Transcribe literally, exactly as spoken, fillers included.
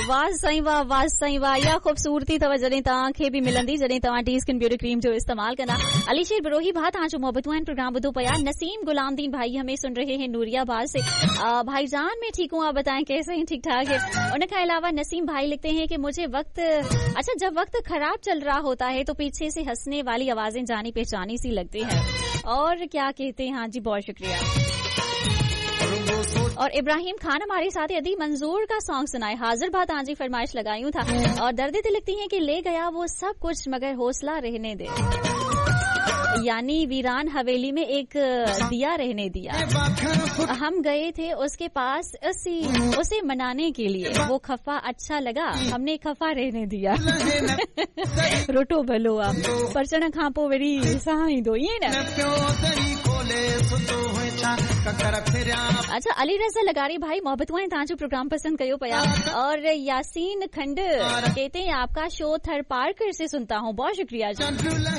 वाह सही वाह वाह सही वाह या खूबसूरती तव जॾहिं तव्हांखे बि मिलंदी जॾहिं तव्हां टी स्किन ब्यूटी क्रीम जो इस्तेमाल कंदा। अलीशेर बिरोही भाई तव्हांजो मोहब्बतूं आहिनि प्रोग्राम ॿुधो पिया। नसीम गुलामदीन भाई हमें सुन रहे हैं नूरियाबाद से। भाईजान मैं ठीक हूँ, आप बताएं कैसे हैं? ठीक ठाक है। उनके अलावा नसीम भाई लिखते हैं कि मुझे वक्त अच्छा जब वक्त खराब चल रहा होता है तो पीछे से हंसने वाली आवाजें जानी पहचानी सी लगती है। और क्या कहते हैं? हाँ जी बहुत शुक्रिया। और इब्राहिम खान हमारे साथ यदि मंजूर का सॉन्ग सुनाए। हाजिर बात आजी फरमाइश लगाई था। और दर्द दिल लिखती हैं कि ले गया वो सब कुछ मगर हौसला रहने दे, यानी वीरान हवेली में एक दिया रहने दिया। हम गए थे उसके पास उसी उसे मनाने के लिए, वो खफा अच्छा लगा हमने खफा रहने दिया। रोटो भलो आप परचण खां पोइ वरी साह ईंदो ईअं न। अच्छा अली रज़ा लगारी भाई मोहब्बतूं तव्हांजो प्रोग्राम पसंद कयो पिया। और यासीन खंड कहते हैं आपका शो थर पार्कर से सुनता हूँ, बहुत शुक्रिया जी।